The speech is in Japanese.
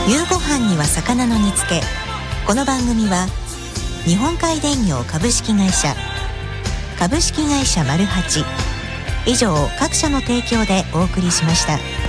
夕ご飯には魚の煮付け。この番組は日本海電業株式会社、株式会社マルハチ以上各社の提供でお送りしました。